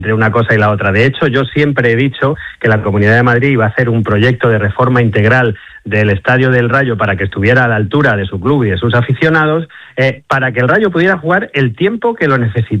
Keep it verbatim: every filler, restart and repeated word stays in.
entre una cosa y la otra. De hecho, yo siempre he dicho que la Comunidad de Madrid iba a hacer un proyecto de reforma integral del Estadio del Rayo para que estuviera a la altura de su club y de sus aficionados, eh, para que el Rayo pudiera jugar el tiempo que lo necesitara.